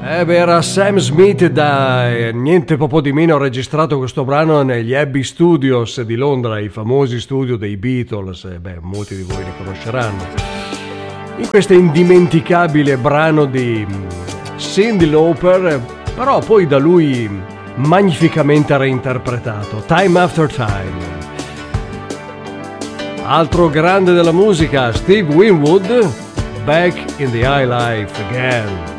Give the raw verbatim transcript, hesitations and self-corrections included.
Eh beh, era Sam Smith, da eh, niente poco di meno ha registrato questo brano negli Abbey Studios di Londra, i famosi studio dei Beatles. Eh beh, molti di voi li conosceranno. In questo indimenticabile brano di Cyndi Lauper, però poi da lui magnificamente reinterpretato, Time After Time. Altro grande della musica, Steve Winwood, Back in the High Life Again.